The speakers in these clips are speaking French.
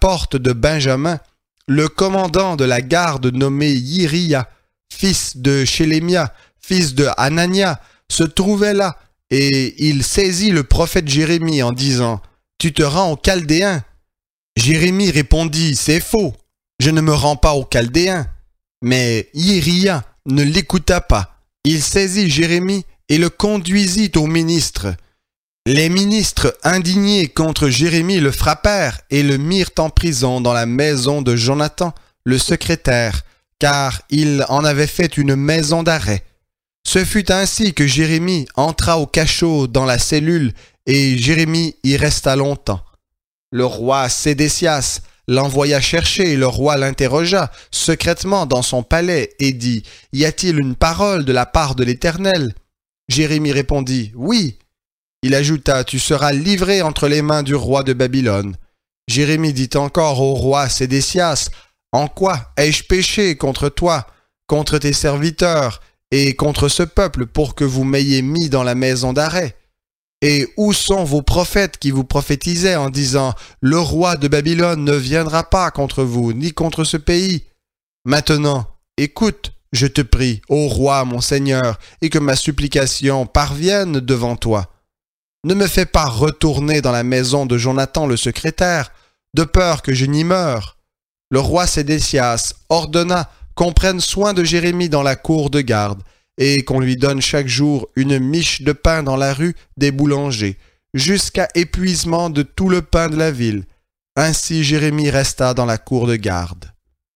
porte de Benjamin, le commandant de la garde nommé Yiria, fils de Shélémia, fils de Hanania, se trouvait là, et il saisit le prophète Jérémie en disant « Tu te rends aux Chaldéens ?» Jérémie répondit « C'est faux, je ne me rends pas aux Chaldéens. » Mais Yiria ne l'écouta pas. Il saisit Jérémie et le conduisit aux ministres. Les ministres, indignés contre Jérémie, le frappèrent et le mirent en prison dans la maison de Jonathan, le secrétaire, car il en avait fait une maison d'arrêt. Ce fut ainsi que Jérémie entra au cachot dans la cellule, et Jérémie y resta longtemps. Le roi Sédécias l'envoya chercher, et le roi l'interrogea secrètement dans son palais et dit « Y a-t-il une parole de la part de l'Éternel ?» Jérémie répondit « Oui. » Il ajouta « Tu seras livré entre les mains du roi de Babylone. » Jérémie dit encore au roi Sédécias « En quoi ai-je péché contre toi, contre tes serviteurs et contre ce peuple pour que vous m'ayez mis dans la maison d'arrêt? Et où sont vos prophètes qui vous prophétisaient en disant « Le roi de Babylone ne viendra pas contre vous, ni contre ce pays. » Maintenant, écoute, je te prie, ô roi mon Seigneur, et que ma supplication parvienne devant toi. Ne me fais pas retourner dans la maison de Jonathan le secrétaire, de peur que je n'y meure. Le roi Sédécias ordonna qu'on prenne soin de Jérémie dans la cour de garde, et qu'on lui donne chaque jour une miche de pain dans la rue des boulangers, jusqu'à épuisement de tout le pain de la ville. Ainsi Jérémie resta dans la cour de garde.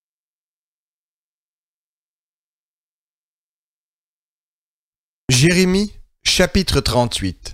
Jérémie, chapitre 38.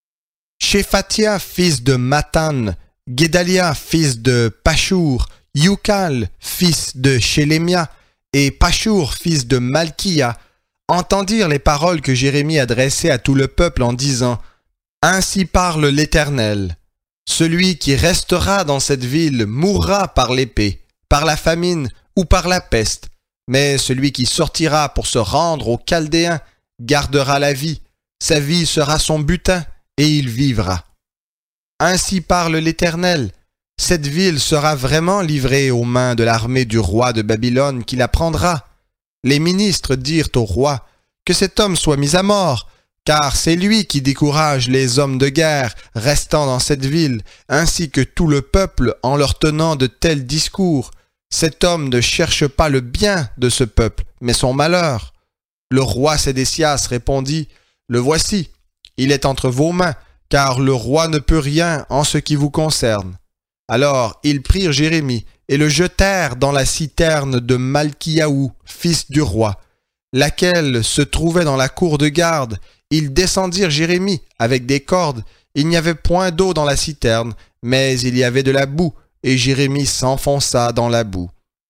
Shéphatia, fils de Mathan, Guédalia, fils de Pashur, Youkal, fils de Shélémia, et Pashur, fils de Malkia, entendirent les paroles que Jérémie adressait à tout le peuple en disant « Ainsi parle l'Éternel. Celui qui restera dans cette ville mourra par l'épée, par la famine ou par la peste, mais celui qui sortira pour se rendre aux Chaldéens gardera la vie, sa vie sera son butin, et il vivra. Ainsi parle l'Éternel. Cette ville sera vraiment livrée aux mains de l'armée du roi de Babylone qui la prendra. » Les ministres dirent au roi que cet homme soit mis à mort, car c'est lui qui décourage les hommes de guerre restant dans cette ville, ainsi que tout le peuple en leur tenant de tels discours. Cet homme ne cherche pas le bien de ce peuple, mais son malheur. Le roi Sédécias répondit « Le voici, il est entre vos mains, car le roi ne peut rien en ce qui vous concerne. » Alors ils prirent Jérémie et le jetèrent dans la citerne de Malkiaou, fils du roi, laquelle se trouvait dans la cour de garde. Ils descendirent Jérémie avec des cordes. Il n'y avait point d'eau dans la citerne, mais il y avait de la boue, et Jérémie s'enfonça dans la boue.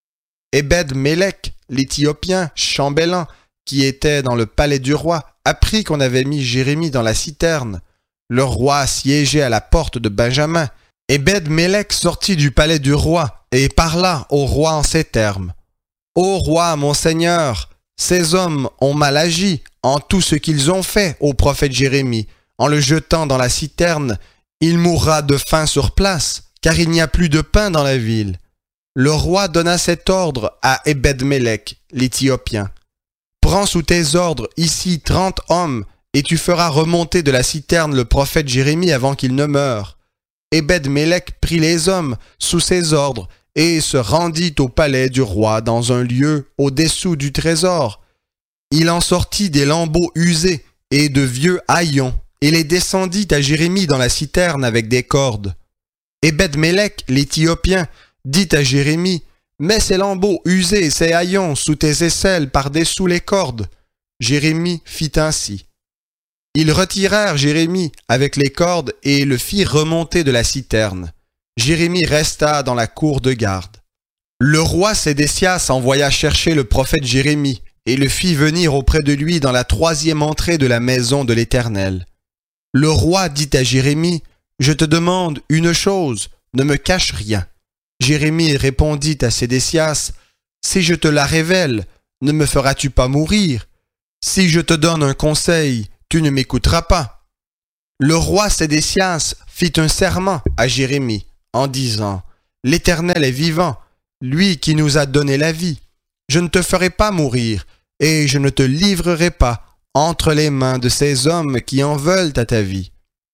Ebed-Mélec, l'Éthiopien, chambellan, qui était dans le palais du roi, apprit qu'on avait mis Jérémie dans la citerne. Le roi siégeait à la porte de Benjamin. Ebed-Mélec sortit du palais du roi et parla au roi en ces termes. « Ô roi, mon Seigneur, ces hommes ont mal agi en tout ce qu'ils ont fait au prophète Jérémie. En le jetant dans la citerne, il mourra de faim sur place, car il n'y a plus de pain dans la ville. » Le roi donna cet ordre à Ebed-Mélec, l'Éthiopien. « Prends sous tes ordres ici 30 hommes, et tu feras remonter de la citerne le prophète Jérémie avant qu'il ne meure. » Ebed-Mélec prit les hommes sous ses ordres et se rendit au palais du roi dans un lieu au-dessous du trésor. Il en sortit des lambeaux usés et de vieux haillons et les descendit à Jérémie dans la citerne avec des cordes. Ebed-Mélec, l'Éthiopien, dit à Jérémie « Mets ces lambeaux usés et ces haillons sous tes aisselles par-dessous les cordes. » Jérémie fit ainsi. Ils retirèrent Jérémie avec les cordes et le firent remonter de la citerne. Jérémie resta dans la cour de garde. Le roi Sédécias envoya chercher le prophète Jérémie et le fit venir auprès de lui dans la 3e entrée de la maison de l'Éternel. Le roi dit à Jérémie « Je te demande une chose, ne me cache rien. » Jérémie répondit à Sédécias « Si je te la révèle, ne me feras-tu pas mourir? Si je te donne un conseil, tu ne m'écouteras pas. » Le roi Sédécias fit un serment à Jérémie en disant « L'Éternel est vivant, lui qui nous a donné la vie. Je ne te ferai pas mourir, et je ne te livrerai pas entre les mains de ces hommes qui en veulent à ta vie. »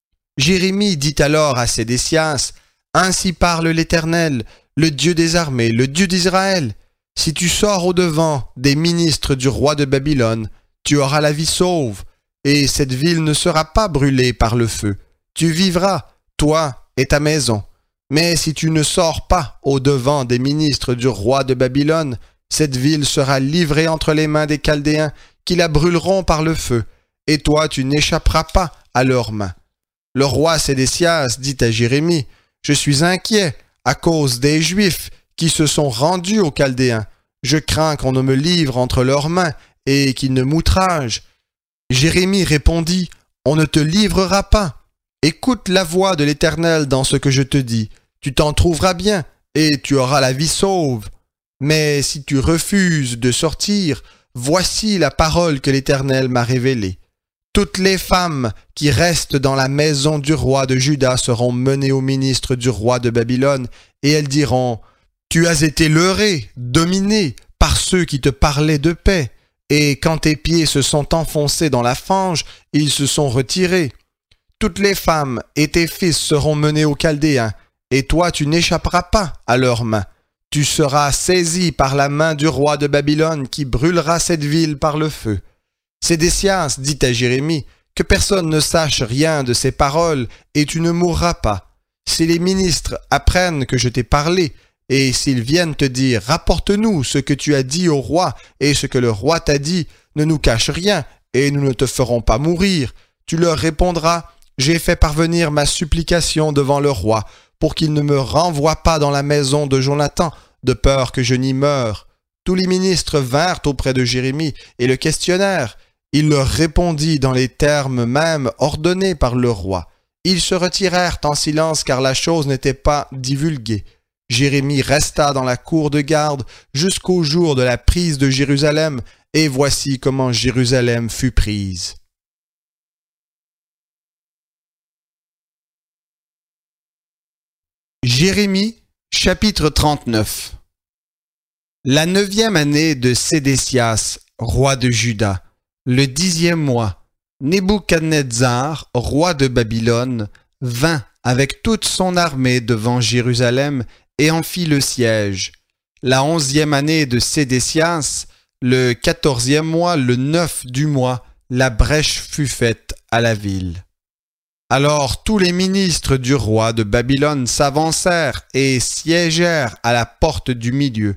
Jérémie dit alors à Sédécias, « Ainsi parle l'Éternel, le Dieu des armées, le Dieu d'Israël. Si tu sors au-devant des ministres du roi de Babylone, tu auras la vie sauve, et cette ville ne sera pas brûlée par le feu. Tu vivras, toi et ta maison. Mais si tu ne sors pas au-devant des ministres du roi de Babylone, cette ville sera livrée entre les mains des Chaldéens, qui la brûleront par le feu, et toi tu n'échapperas pas à leurs mains. » Le roi Sédécias dit à Jérémie, « Je suis inquiet à cause des Juifs qui se sont rendus aux Chaldéens. Je crains qu'on ne me livre entre leurs mains et qu'ils ne m'outragent. » Jérémie répondit, « On ne te livrera pas. Écoute la voix de l'Éternel dans ce que je te dis. Tu t'en trouveras bien et tu auras la vie sauve. Mais si tu refuses de sortir, voici la parole que l'Éternel m'a révélée. Toutes les femmes qui restent dans la maison du roi de Juda seront menées au ministre du roi de Babylone, et elles diront, « Tu as été leurré, dominé par ceux qui te parlaient de paix, et quand tes pieds se sont enfoncés dans la fange, ils se sont retirés. Toutes les femmes et tes fils seront menés aux Chaldéens, et toi tu n'échapperas pas à leurs mains. Tu seras saisi par la main du roi de Babylone qui brûlera cette ville par le feu. » Sédécias dit à Jérémie, « Que personne ne sache rien de ces paroles, et tu ne mourras pas. Si les ministres apprennent que je t'ai parlé, et s'ils viennent te dire, rapporte-nous ce que tu as dit au roi et ce que le roi t'a dit, ne nous cache rien, et nous ne te ferons pas mourir. Tu leur répondras, j'ai fait parvenir ma supplication devant le roi, pour qu'il ne me renvoie pas dans la maison de Jonathan, de peur que je n'y meure. » Tous les ministres vinrent auprès de Jérémie et le questionnèrent. Il leur répondit dans les termes mêmes ordonnés par le roi. Ils se retirèrent en silence car la chose n'était pas divulguée. Jérémie resta dans la cour de garde jusqu'au jour de la prise de Jérusalem, et voici comment Jérusalem fut prise. Jérémie, chapitre 39. La 9e année de Sédécias, roi de Juda, le 10e mois, Nebuchadnezzar, roi de Babylone, vint avec toute son armée devant Jérusalem et en fit le siège. La 11e année de Sédécias, le 14e mois, le 9 du mois, la brèche fut faite à la ville. Alors tous les ministres du roi de Babylone s'avancèrent et siégèrent à la porte du milieu.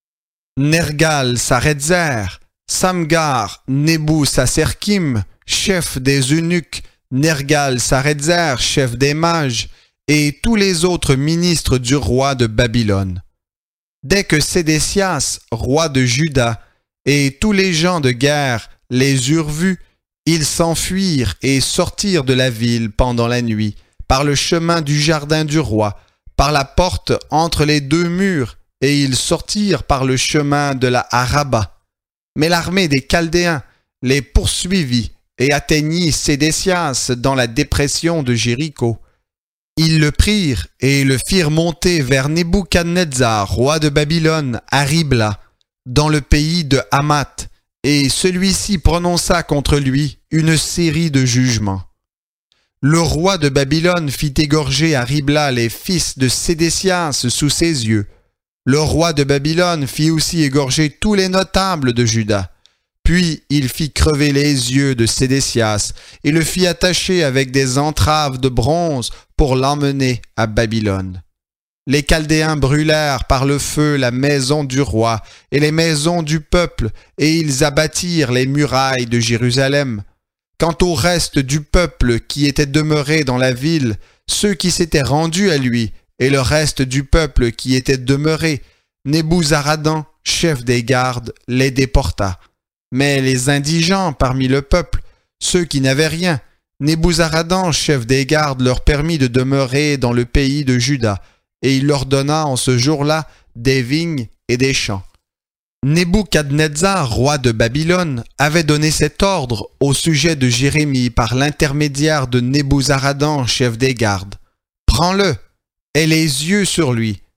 Nergal-Saretzer, Samgar, Nebou-Saserkim, chef des eunuques, Nergal-Saretzer, chef des mages, et tous les autres ministres du roi de Babylone. Dès que Sédécias, roi de Juda, et tous les gens de guerre les eurent vus, ils s'enfuirent et sortirent de la ville pendant la nuit, par le chemin du jardin du roi, par la porte entre les deux murs, et ils sortirent par le chemin de la Araba. Mais l'armée des Chaldéens les poursuivit et atteignit Sédécias dans la dépression de Jéricho. Ils le prirent et le firent monter vers Nebuchadnezzar, roi de Babylone, à Ribla, dans le pays de Hamath, et celui-ci prononça contre lui une série de jugements. Le roi de Babylone fit égorger à Ribla les fils de Sédécias sous ses yeux. Le roi de Babylone fit aussi égorger tous les notables de Juda. Puis il fit crever les yeux de Sédécias et le fit attacher avec des entraves de bronze pour l'emmener à Babylone. Les Chaldéens brûlèrent par le feu la maison du roi et les maisons du peuple, et ils abattirent les murailles de Jérusalem. Quant au reste du peuple qui était demeuré dans la ville, ceux qui s'étaient rendus à lui, et le reste du peuple qui était demeuré, Nebuzaradan, chef des gardes, les déporta. Mais les indigents parmi le peuple, ceux qui n'avaient rien, Nebuzaradan, chef des gardes, leur permit de demeurer dans le pays de Juda, et il leur donna en ce jour-là des vignes et des champs. Nebuchadnezzar, roi de Babylone, avait donné cet ordre au sujet de Jérémie par l'intermédiaire de Nebuzaradan, chef des gardes. « Prends-le, aie les yeux sur lui,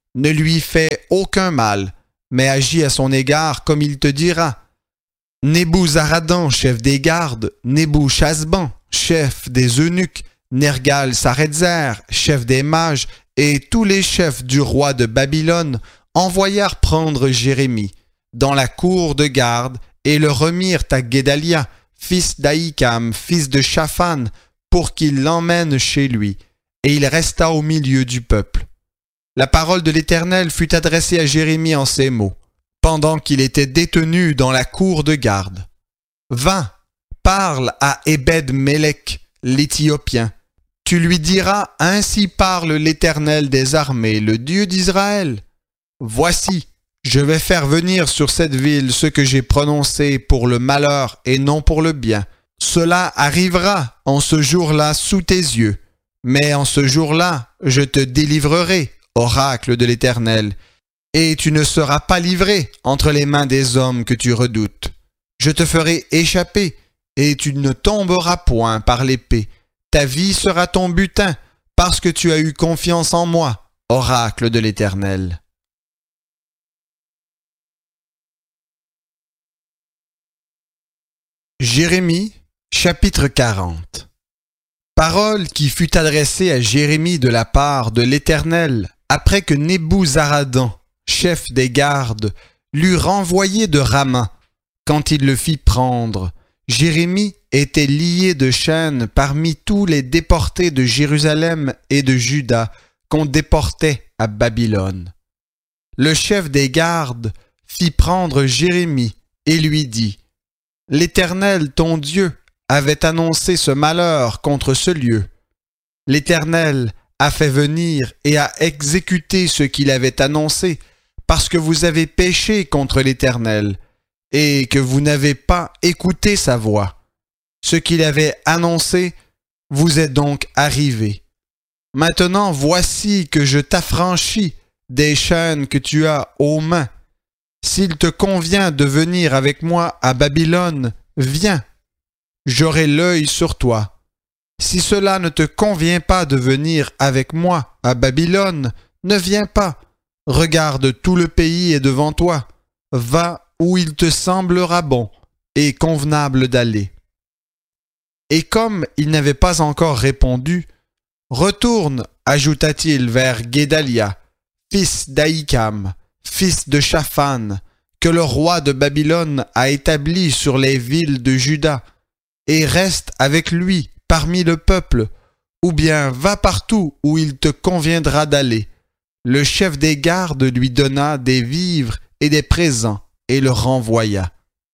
ne lui fais aucun mal, mais agis à son égard comme il te dira. Nebuzaradan, chef des gardes, Nebuchadnezzar, chef des eunuques, Nergal-Sarezer, chef des mages, et tous les chefs du roi de Babylone envoyèrent prendre Jérémie dans la cour de garde et le remirent à Guédalia, fils d'Ahikam, fils de Shaphan, pour qu'il l'emmène chez lui, et il resta au milieu du peuple. La parole de l'Éternel fut adressée à Jérémie en ces mots, pendant qu'il était détenu dans la cour de garde. Va, parle à Ebed-Mélec, l'Éthiopien. Tu lui diras, ainsi parle l'Éternel des armées, le Dieu d'Israël. Voici, je vais faire venir sur cette ville ce que j'ai prononcé pour le malheur et non pour le bien. Cela arrivera en ce jour-là sous tes yeux. Mais en ce jour-là, je te délivrerai, oracle de l'Éternel, et tu ne seras pas livré entre les mains des hommes que tu redoutes. Je te ferai échapper, et tu ne tomberas point par l'épée. Ta vie sera ton butin, parce que tu as eu confiance en moi, oracle de l'Éternel. Jérémie, chapitre 40. Parole qui fut adressée à Jérémie de la part de l'Éternel, après que Nebuzaradan, chef des gardes, l'eut renvoyé de Rama. Quand il le fit prendre, Jérémie était lié de chaînes parmi tous les déportés de Jérusalem et de Juda qu'on déportait à Babylone. Le chef des gardes fit prendre Jérémie et lui dit, « L'Éternel, ton Dieu, avait annoncé ce malheur contre ce lieu. L'Éternel a fait venir et a exécuté ce qu'il avait annoncé, parce que vous avez péché contre l'Éternel, et que vous n'avez pas écouté sa voix. Ce qu'il avait annoncé vous est donc arrivé. Maintenant voici que je t'affranchis des chaînes que tu as aux mains. S'il te convient de venir avec moi à Babylone, viens. J'aurai l'œil sur toi. Si cela ne te convient pas de venir avec moi à Babylone, ne viens pas. Regarde, tout le pays est devant toi. Va où il te semblera bon et convenable d'aller. » Et comme il n'avait pas encore répondu, « Retourne, ajouta-t-il vers Guédalia, fils d'Ahikam, fils de Shaphan, que le roi de Babylone a établi sur les villes de Juda, et reste avec lui parmi le peuple, ou bien va partout où il te conviendra d'aller. » Le chef des gardes lui donna des vivres et des présents, et le renvoya.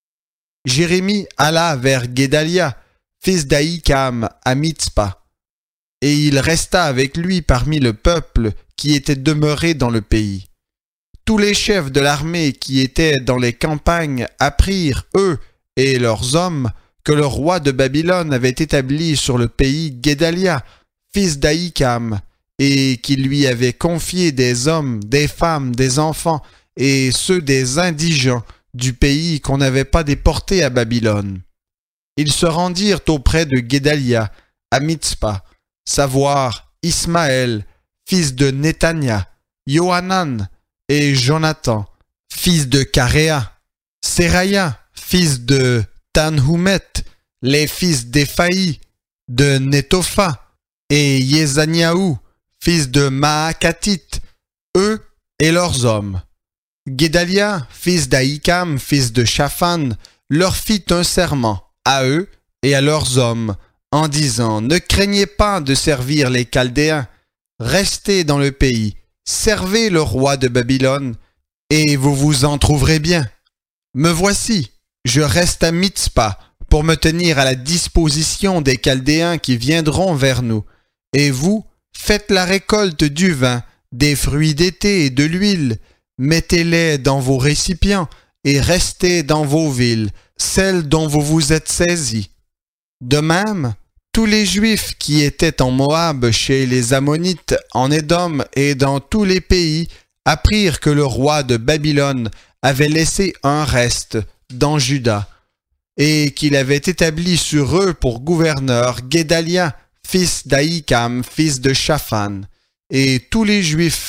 Jérémie alla vers Guédalia, fils d'Ahikam, à Mitzpa, et il resta avec lui parmi le peuple qui était demeuré dans le pays. Tous les chefs de l'armée qui étaient dans les campagnes apprirent, eux et leurs hommes, que le roi de Babylone avait établi sur le pays Guédalia, fils d'Ahikam, et qu'il lui avait confié des hommes, des femmes, des enfants, et ceux des indigents du pays qu'on n'avait pas déportés à Babylone. Ils se rendirent auprès de Guédalia, à Mitzpa, savoir Ismaël, fils de Netania, Johanan et Jonathan, fils de Caréa, Séraya, fils de Tanhumet, les fils d'Éphaï, de Netopha, et Yezaniaou, fils de Maakatit, eux et leurs hommes. Guédalia, fils d'Ahikam, fils de Shaphan, leur fit un serment, à eux et à leurs hommes, en disant, « Ne craignez pas de servir les Chaldéens, restez dans le pays, servez le roi de Babylone, et vous vous en trouverez bien. Me voici, je reste à Mitzpa, pour me tenir à la disposition des Chaldéens qui viendront vers nous, et vous, faites la récolte du vin, des fruits d'été et de l'huile, mettez-les dans vos récipients et restez dans vos villes, celles dont vous vous êtes saisis. De même, tous les Juifs qui étaient en Moab, chez les Ammonites, en Édom et dans tous les pays, apprirent que le roi de Babylone avait laissé un reste dans Juda, et qu'il avait établi sur eux pour gouverneur Guédalia, fils d'Ahikam, fils de Shaphan, et tous les Juifs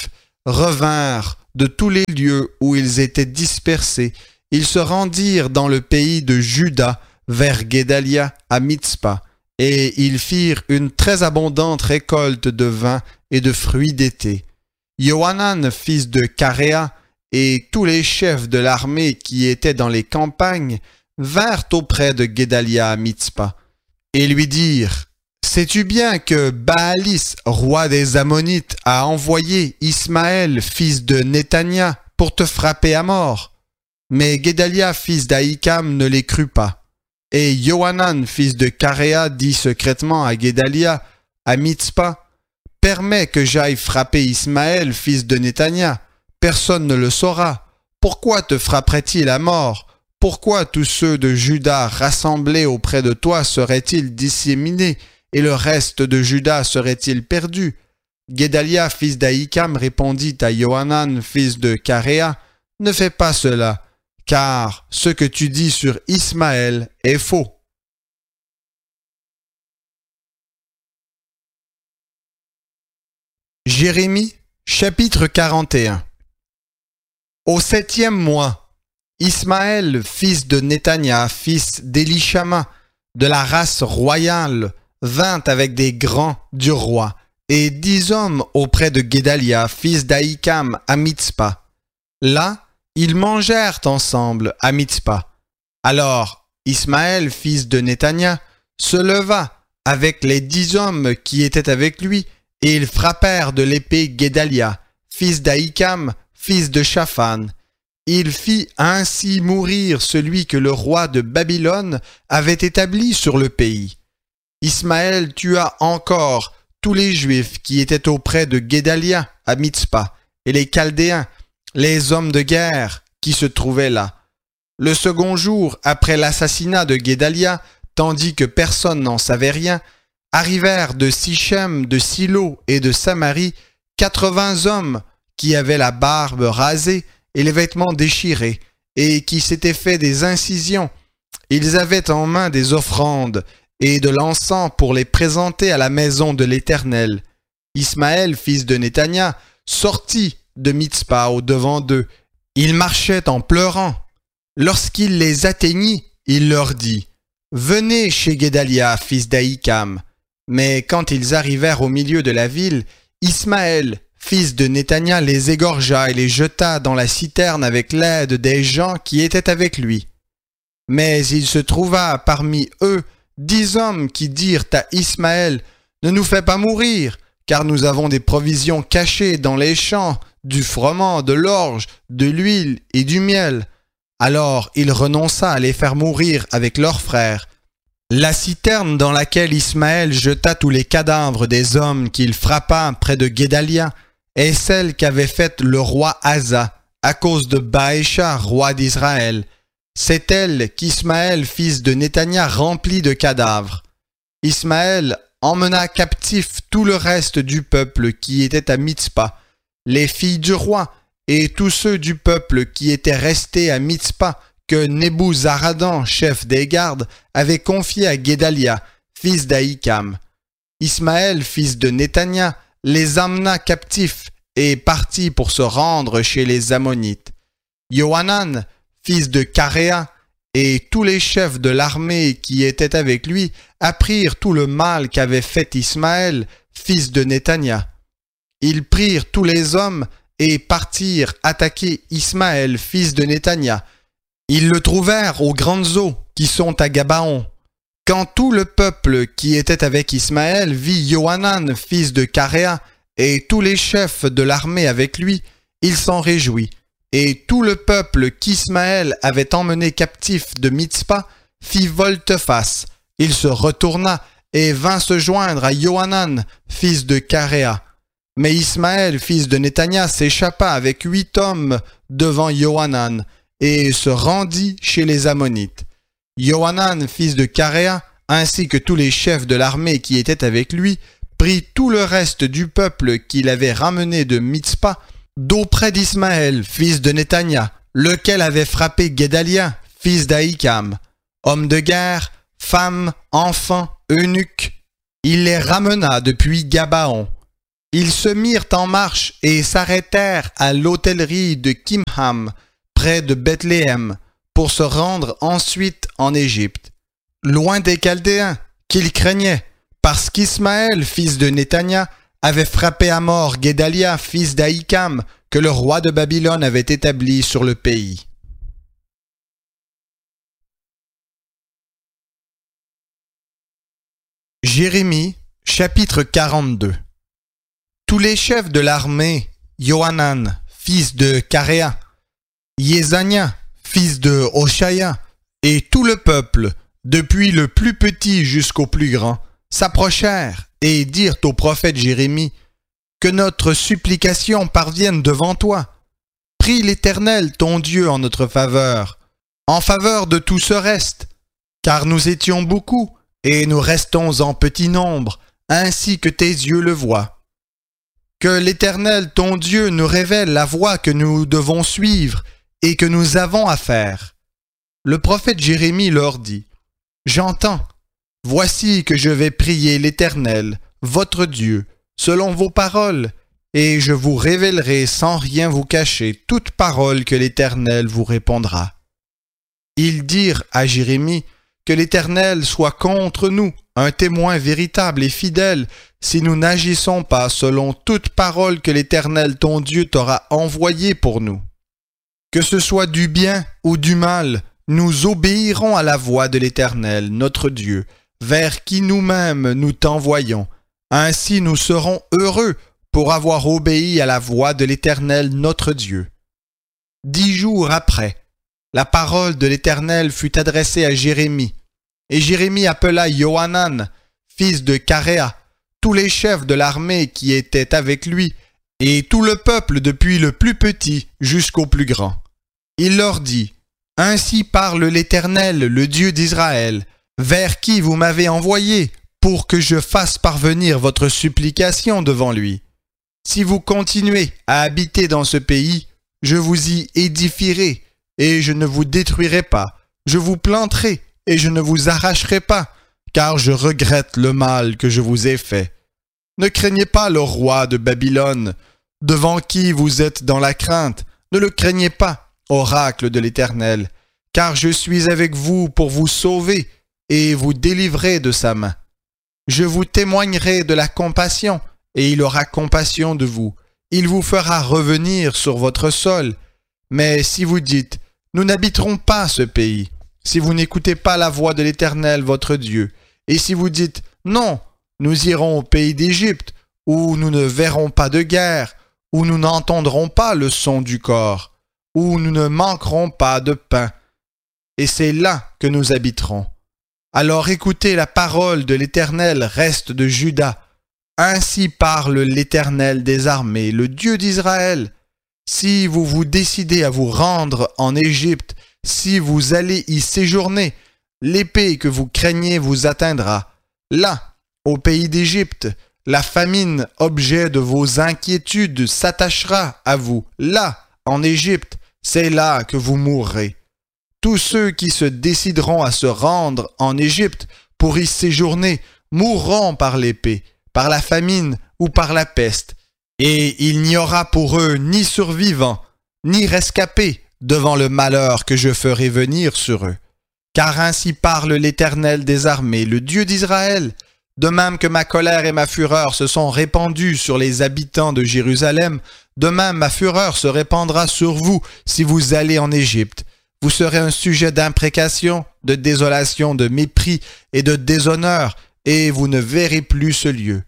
revinrent de tous les lieux où ils étaient dispersés. Ils se rendirent dans le pays de Juda vers Guédalia à Mitzpa, et ils firent une très abondante récolte de vin et de fruits d'été. Johanan, fils de Caréa, et tous les chefs de l'armée qui étaient dans les campagnes vinrent auprès de Guédalia à Mitzpa, et lui dirent: sais-tu bien que Baalis, roi des Ammonites, a envoyé Ismaël, fils de Néthania, pour te frapper à mort? Mais Guédalia, fils d'Ahikam, ne les crut pas. Et Johanan, fils de Caréa, dit secrètement à Guédalia, à Mitzpa: permets que j'aille frapper Ismaël, fils de Néthania. Personne ne le saura. Pourquoi te frapperait-il à mort? Pourquoi tous ceux de Juda rassemblés auprès de toi seraient-ils disséminés, et le reste de Juda serait-il perdu? Guédalia, fils d'Ahikam, répondit à Johanan, fils de Caréa: ne fais pas cela, car ce que tu dis sur Ismaël est faux. Jérémie, chapitre 41. Au 7e mois, Ismaël, fils de Néthania, fils d'Élishama, de la race royale, vint avec des grands du roi, et 10 hommes auprès de Guédalia, fils d'Ahikam, à Mitzpa. Là, ils mangèrent ensemble à Mitzpa. Alors Ismaël, fils de Néthania, se leva avec les 10 hommes qui étaient avec lui, et ils frappèrent de l'épée Guédalia, fils d'Ahikam, fils de Shaphan. Il fit ainsi mourir celui que le roi de Babylone avait établi sur le pays. Ismaël tua encore tous les Juifs qui étaient auprès de Guédalia à Mitzpa, et les Chaldéens, les hommes de guerre qui se trouvaient là. Le second jour après l'assassinat de Guédalia, tandis que personne n'en savait rien, arrivèrent de Sichem, de Silo et de Samarie 80 hommes qui avaient la barbe rasée et les vêtements déchirés, et qui s'étaient fait des incisions. Ils avaient en main des offrandes et de l'encens pour les présenter à la maison de l'Éternel. Ismaël, fils de Néthania, sortit de Mitzpa au-devant d'eux. Il marchait en pleurant. Lorsqu'il les atteignit, il leur dit: venez chez Guédalia, fils d'Ahikam. Mais quand ils arrivèrent au milieu de la ville, Ismaël, fils de Néthania, les égorgea et les jeta dans la citerne avec l'aide des gens qui étaient avec lui. Mais il se trouva parmi eux 10 hommes qui dirent à Ismaël: ne nous fais pas mourir, car nous avons des provisions cachées dans les champs, du froment, de l'orge, de l'huile et du miel. Alors il renonça à les faire mourir avec leurs frères. La citerne dans laquelle Ismaël jeta tous les cadavres des hommes qu'il frappa près de Guédalia est celle qu'avait faite le roi Asa à cause de Baécha, roi d'Israël. C'est elle qu'Ismaël, fils de Néthania, remplit de cadavres. Ismaël emmena captif tout le reste du peuple qui était à Mitzpa, les filles du roi et tous ceux du peuple qui étaient restés à Mitzpa, que Nebuzaradan, chef des gardes, avait confié à Guédalia, fils d'Ahikam. Ismaël, fils de Néthania, les amena captifs et partit pour se rendre chez les Ammonites. Johanan, fils de Caréa, et tous les chefs de l'armée qui étaient avec lui apprirent tout le mal qu'avait fait Ismaël, fils de Néthania. Ils prirent tous les hommes et partirent attaquer Ismaël, fils de Néthania. Ils le trouvèrent aux grandes eaux qui sont à Gabaon. Quand tout le peuple qui était avec Ismaël vit Johanan, fils de Caréa, et tous les chefs de l'armée avec lui, il s'en réjouit. Et tout le peuple qu'Ismaël avait emmené captif de Mitzpa fit volte-face. Il se retourna et vint se joindre à Johanan, fils de Caréa. Mais Ismaël, fils de Néthania, s'échappa avec 8 hommes devant Johanan et se rendit chez les Ammonites. Johanan, fils de Caréa, ainsi que tous les chefs de l'armée qui étaient avec lui, prit tout le reste du peuple qu'il avait ramené de Mitzpa d'auprès d'Ismaël, fils de Néthania, lequel avait frappé Guédalia, fils d'Ahikam. Hommes de guerre, femmes, enfants, eunuques, il les ramena depuis Gabaon. Ils se mirent en marche et s'arrêtèrent à l'hôtellerie de Kimham, près de Bethléem, pour se rendre ensuite en Égypte, loin des Chaldéens, qu'ils craignaient, parce qu'Ismaël, fils de Néthania, avait frappé à mort Guédalia, fils d'Ahikam, que le roi de Babylone avait établi sur le pays. Jérémie, chapitre 42. Tous les chefs de l'armée, Yohanan, fils de Caréa, Yezania, fils de Hoshaya, et tout le peuple, depuis le plus petit jusqu'au plus grand, s'approchèrent et dirent au prophète Jérémie, « Que notre supplication parvienne devant toi. Prie l'Éternel ton Dieu en notre faveur, en faveur de tout ce reste, car nous étions beaucoup, et nous restons en petit nombre, ainsi que tes yeux le voient. Que l'Éternel ton Dieu nous révèle la voie que nous devons suivre et que nous avons à faire. » Le prophète Jérémie leur dit, « J'entends. Voici que je vais prier l'Éternel, votre Dieu, selon vos paroles, et je vous révélerai sans rien vous cacher toute parole que l'Éternel vous répondra. » Ils dirent à Jérémie, « Que l'Éternel soit contre nous, un témoin véritable et fidèle, si nous n'agissons pas selon toute parole que l'Éternel ton Dieu t'aura envoyée pour nous. Que ce soit du bien ou du mal, nous obéirons à la voix de l'Éternel, notre Dieu, vers qui nous-mêmes nous t'envoyons. Ainsi nous serons heureux pour avoir obéi à la voix de l'Éternel, notre Dieu. » 10 jours après, la parole de l'Éternel fut adressée à Jérémie, et Jérémie appela Yohanan, fils de Caréa, tous les chefs de l'armée qui étaient avec lui, et tout le peuple depuis le plus petit jusqu'au plus grand. Il leur dit, « Ainsi parle l'Éternel, le Dieu d'Israël, vers qui vous m'avez envoyé, pour que je fasse parvenir votre supplication devant lui. Si vous continuez à habiter dans ce pays, je vous y édifierai, et je ne vous détruirai pas. Je vous planterai, et je ne vous arracherai pas, car je regrette le mal que je vous ai fait. Ne craignez pas le roi de Babylone, devant qui vous êtes dans la crainte. Ne le craignez pas, oracle de l'Éternel, car je suis avec vous pour vous sauver et vous délivrer de sa main. Je vous témoignerai de la compassion, et il aura compassion de vous. Il vous fera revenir sur votre sol. Mais si vous dites, nous n'habiterons pas ce pays, si vous n'écoutez pas la voix de l'Éternel votre Dieu, et si vous dites, non, nous irons au pays d'Égypte, où nous ne verrons pas de guerre, où nous n'entendrons pas le son du cor, où nous ne manquerons pas de pain, et c'est là que nous habiterons. Alors écoutez la parole de l'Éternel, reste de Juda. Ainsi parle l'Éternel des armées, le Dieu d'Israël. Si vous vous décidez à vous rendre en Égypte, si vous allez y séjourner, l'épée que vous craignez vous atteindra. Là, au pays d'Égypte, la famine, objet de vos inquiétudes, s'attachera à vous. Là, en Égypte, c'est là que vous mourrez. Tous ceux qui se décideront à se rendre en Égypte pour y séjourner mourront par l'épée, par la famine ou par la peste, et il n'y aura pour eux ni survivants, ni rescapés devant le malheur que je ferai venir sur eux. Car ainsi parle l'Éternel des armées, le Dieu d'Israël, de même que ma colère et ma fureur se sont répandues sur les habitants de Jérusalem, de même ma fureur se répandra sur vous si vous allez en Égypte. Vous serez un sujet d'imprécation, de désolation, de mépris et de déshonneur, et vous ne verrez plus ce lieu.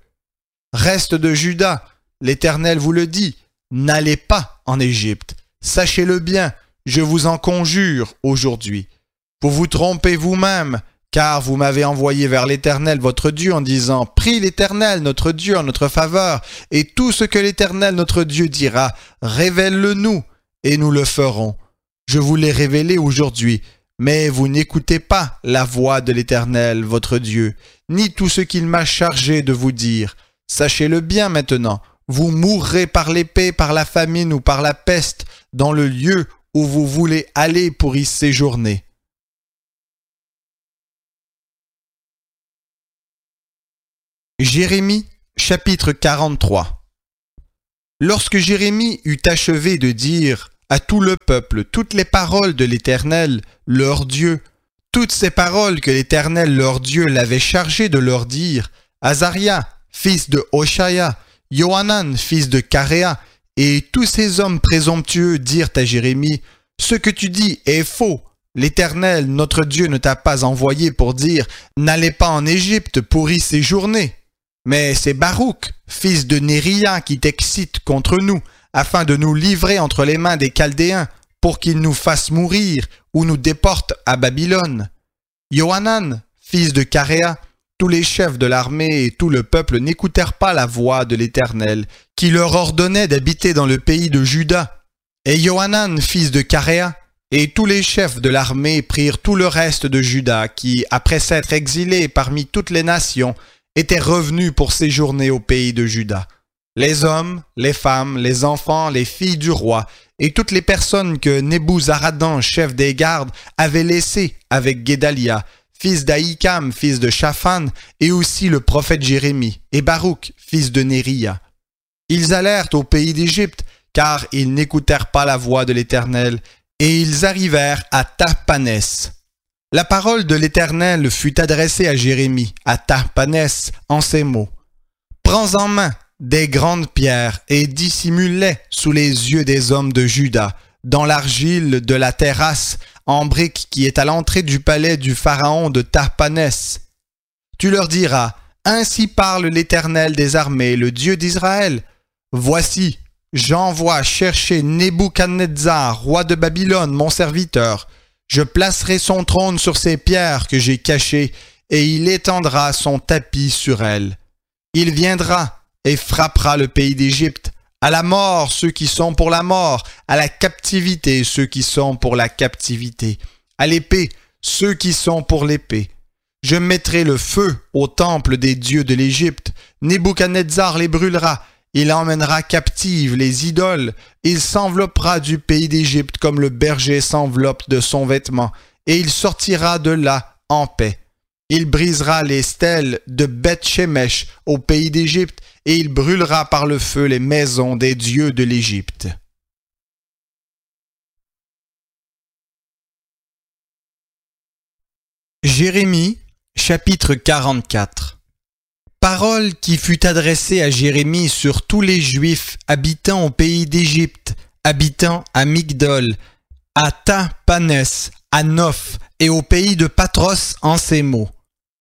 Reste de Juda, l'Éternel vous le dit, n'allez pas en Égypte. Sachez-le bien, je vous en conjure aujourd'hui. Vous vous trompez vous-même, car vous m'avez envoyé vers l'Éternel votre Dieu en disant, prie l'Éternel notre Dieu en notre faveur, et tout ce que l'Éternel notre Dieu dira, révèle-le-nous, et nous le ferons. Je vous l'ai révélé aujourd'hui, mais vous n'écoutez pas la voix de l'Éternel, votre Dieu, ni tout ce qu'il m'a chargé de vous dire. Sachez-le bien maintenant, vous mourrez par l'épée, par la famine ou par la peste, dans le lieu où vous voulez aller pour y séjourner. Jérémie, chapitre 43. Lorsque Jérémie eut achevé de dire à tout le peuple toutes les paroles de l'Éternel, leur Dieu, toutes ces paroles que l'Éternel leur Dieu l'avait chargé de leur dire, Azaria, fils de Hoshaya, Johanan, fils de Caréa, et tous ces hommes présomptueux dirent à Jérémie, « Ce que tu dis est faux. L'Éternel, notre Dieu, ne t'a pas envoyé pour dire, n'allez pas en Égypte pour y séjourner. Mais c'est Baruch, fils de Néria, qui t'excite contre nous, afin de nous livrer entre les mains des Chaldéens, pour qu'ils nous fassent mourir ou nous déportent à Babylone. Johanan, fils de Caréa, tous les chefs de l'armée et tout le peuple n'écoutèrent pas la voix de l'Éternel, qui leur ordonnait d'habiter dans le pays de Juda. Et Johanan, fils de Caréa, et tous les chefs de l'armée prirent tout le reste de Juda, qui, après s'être exilés parmi toutes les nations, étaient revenus pour séjourner au pays de Juda. Les hommes, les femmes, les enfants, les filles du roi, et toutes les personnes que Nebuzaradan, chef des gardes, avait laissées avec Guédalia, fils d'Ahikam, fils de Shaphan, et aussi le prophète Jérémie, et Baruch, fils de Néria. Ils allèrent au pays d'Égypte, car ils n'écoutèrent pas la voix de l'Éternel, et ils arrivèrent à Tahpanès. La parole de l'Éternel fut adressée à Jérémie, à Tahpanès, en ces mots. « Prends en main des grandes pierres et dissimule-les sous les yeux des hommes de Juda, dans l'argile de la terrasse en briques qui est à l'entrée du palais du pharaon de Tahpanès. Tu leur diras, ainsi parle l'Éternel des armées, le Dieu d'Israël. Voici, j'envoie chercher Nebuchadnezzar, roi de Babylone, mon serviteur. Je placerai son trône sur ces pierres que j'ai cachées, et il étendra son tapis sur elles. Il viendra et frappera le pays d'Égypte, à la mort ceux qui sont pour la mort, à la captivité ceux qui sont pour la captivité, à l'épée ceux qui sont pour l'épée. Je mettrai le feu au temple des dieux de l'Égypte, Nebuchadnezzar les brûlera, il emmènera captives les idoles, il s'enveloppera du pays d'Égypte comme le berger s'enveloppe de son vêtement, et il sortira de là en paix. Il brisera les stèles de Beth-Shemesh au pays d'Égypte, et il brûlera par le feu les maisons des dieux de l'Égypte. Jérémie, chapitre 44. Parole qui fut adressée à Jérémie sur tous les Juifs habitant au pays d'Égypte, habitant à Migdol, à Tahpanès, à Noph et au pays de Patros en ces mots.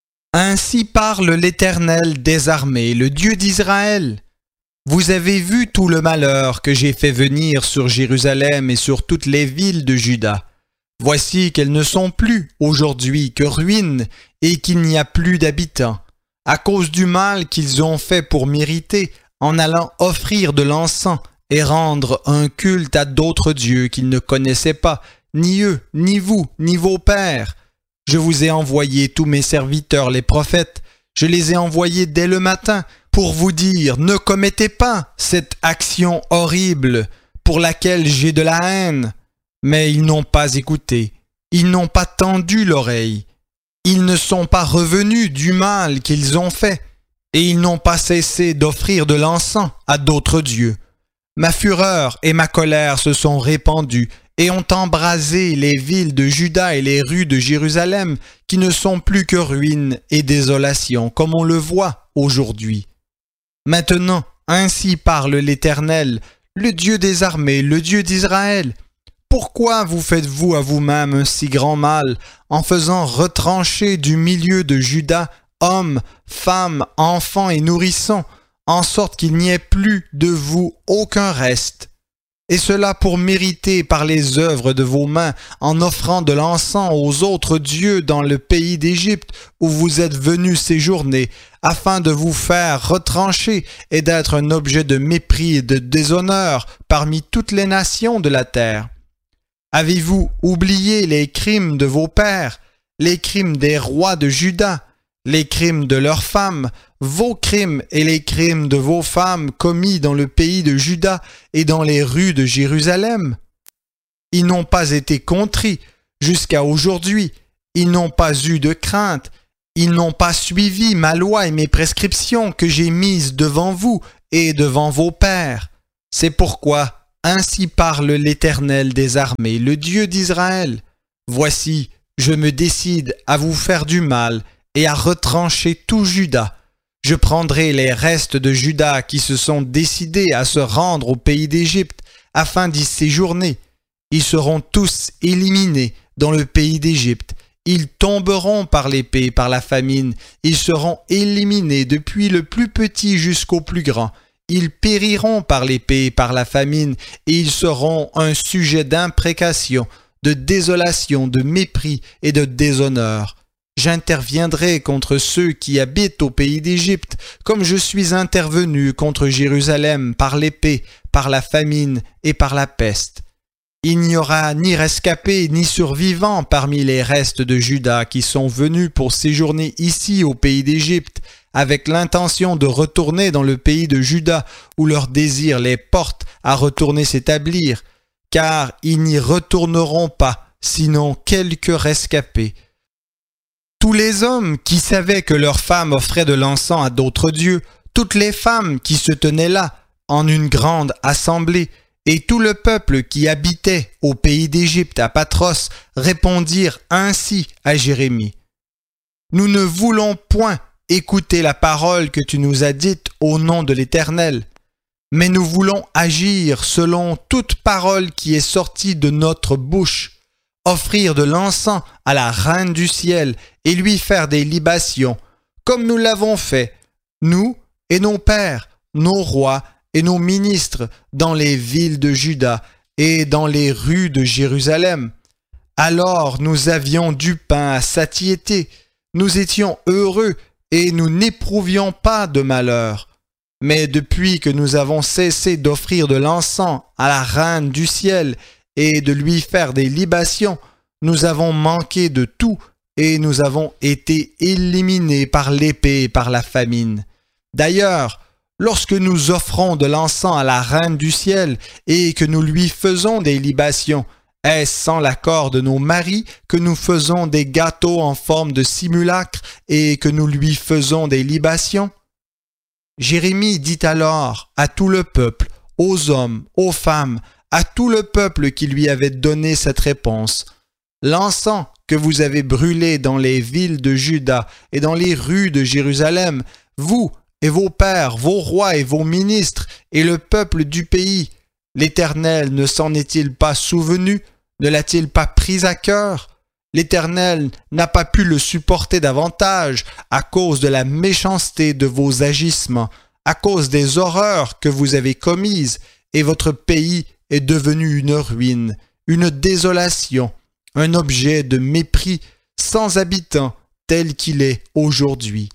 Ainsi parle l'Éternel des armées, le Dieu d'Israël. Vous avez vu tout le malheur que j'ai fait venir sur Jérusalem et sur toutes les villes de Juda. Voici qu'elles ne sont plus aujourd'hui que ruines et qu'il n'y a plus d'habitants, à cause du mal qu'ils ont fait pour m'irriter en allant offrir de l'encens et rendre un culte à d'autres dieux qu'ils ne connaissaient pas, ni eux, ni vous, ni vos pères. Je vous ai envoyé tous mes serviteurs les prophètes, je les ai envoyés dès le matin pour vous dire « Ne commettez pas cette action horrible pour laquelle j'ai de la haine. » Mais ils n'ont pas écouté, ils n'ont pas tendu l'oreille, ils ne sont pas revenus du mal qu'ils ont fait, et ils n'ont pas cessé d'offrir de l'encens à d'autres dieux. Ma fureur et ma colère se sont répandues et ont embrasé les villes de Juda et les rues de Jérusalem, qui ne sont plus que ruines et désolations, comme on le voit aujourd'hui. Maintenant, ainsi parle l'Éternel, le Dieu des armées, le Dieu d'Israël. Pourquoi vous faites-vous à vous-même un si grand mal en faisant retrancher du milieu de Juda hommes, femmes, enfants et nourrissons, en sorte qu'il n'y ait plus de vous aucun reste? Et cela pour mériter par les œuvres de vos mains, en offrant de l'encens aux autres dieux dans le pays d'Égypte où vous êtes venus séjourner, afin de vous faire retrancher et d'être un objet de mépris et de déshonneur parmi toutes les nations de la terre. Avez-vous oublié les crimes de vos pères, les crimes des rois de Juda, les crimes de leurs femmes, vos crimes et les crimes de vos femmes commis dans le pays de Juda et dans les rues de Jérusalem? Ils n'ont pas été contrits jusqu'à aujourd'hui, ils n'ont pas eu de crainte, ils n'ont pas suivi ma loi et mes prescriptions que j'ai mises devant vous et devant vos pères. C'est pourquoi, ainsi parle l'Éternel des armées, le Dieu d'Israël. Voici, je me décide à vous faire du mal et à retrancher tout Juda. Je prendrai les restes de Juda qui se sont décidés à se rendre au pays d'Égypte afin d'y séjourner. Ils seront tous éliminés dans le pays d'Égypte. Ils tomberont par l'épée et par la famine. Ils seront éliminés depuis le plus petit jusqu'au plus grand. Ils périront par l'épée et par la famine, et ils seront un sujet d'imprécation, de désolation, de mépris et de déshonneur. J'interviendrai contre ceux qui habitent au pays d'Égypte, comme je suis intervenu contre Jérusalem par l'épée, par la famine et par la peste. Il n'y aura ni rescapés ni survivants parmi les restes de Juda qui sont venus pour séjourner ici au pays d'Égypte, avec l'intention de retourner dans le pays de Juda où leur désir les porte à retourner s'établir, car ils n'y retourneront pas, sinon quelques rescapés. Tous les hommes qui savaient que leurs femmes offraient de l'encens à d'autres dieux, toutes les femmes qui se tenaient là, en une grande assemblée, et tout le peuple qui habitait au pays d'Égypte à Patros répondirent ainsi à Jérémie. Nous ne voulons point écouter la parole que tu nous as dite au nom de l'Éternel, mais nous voulons agir selon toute parole qui est sortie de notre bouche, offrir de l'encens à la Reine du ciel et lui faire des libations, comme nous l'avons fait, nous et nos pères, nos rois et nos ministres dans les villes de Juda et dans les rues de Jérusalem. Alors nous avions du pain à satiété, nous étions heureux et nous n'éprouvions pas de malheur. Mais depuis que nous avons cessé d'offrir de l'encens à la Reine du ciel et de lui faire des libations, nous avons manqué de tout et nous avons été éliminés par l'épée et par la famine. D'ailleurs, lorsque nous offrons de l'encens à la Reine du ciel et que nous lui faisons des libations, est-ce sans l'accord de nos maris que nous faisons des gâteaux en forme de simulacre et que nous lui faisons des libations? Jérémie dit alors à tout le peuple, aux hommes, aux femmes, à tout le peuple qui lui avait donné cette réponse: l'encens que vous avez brûlé dans les villes de Juda et dans les rues de Jérusalem, vous et vos pères, vos rois et vos ministres, et le peuple du pays, l'Éternel ne s'en est-il pas souvenu? Ne l'a-t-il pas pris à cœur? L'Éternel n'a pas pu le supporter davantage à cause de la méchanceté de vos agissements, à cause des horreurs que vous avez commises, et votre pays est devenu une ruine, une désolation, un objet de mépris, sans habitants tel qu'il est aujourd'hui.